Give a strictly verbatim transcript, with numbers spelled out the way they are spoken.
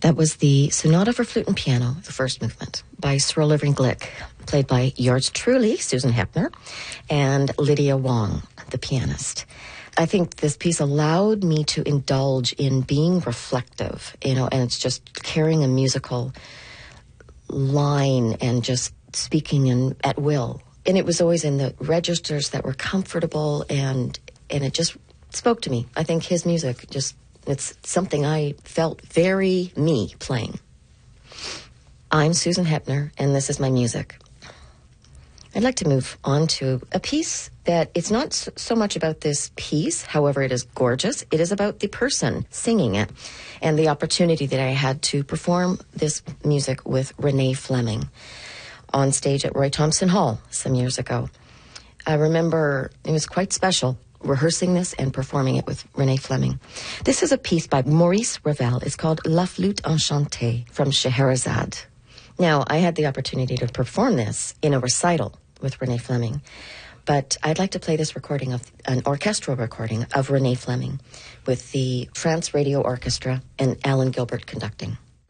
That was the Sonata for Flute and Piano, the first movement, by Cyril Irving Glick, played by yours truly, Susan Hepner, and Lydia Wong, the pianist. I think this piece allowed me to indulge in being reflective, you know, and it's just carrying a musical line and just speaking in, at will. And it was always in the registers that were comfortable, and and it just spoke to me. I think his music just, it's something I felt very me playing. I'm Susan Hepner, and this is my music. I'd like to move on to a piece that it's not so much about this piece, however it is gorgeous. It is about the person singing it and the opportunity that I had to perform this music with Renee Fleming on stage at Roy Thompson Hall some years ago. I remember it was quite special rehearsing this and performing it with Renee Fleming. This is a piece by Maurice Ravel. It's called La Flûte Enchantée from Scheherazade. Now, I had the opportunity to perform this in a recital with Renee Fleming, but I'd like to play this recording of an orchestral recording of Renee Fleming with the France Radio Orchestra and Alan Gilbert conducting.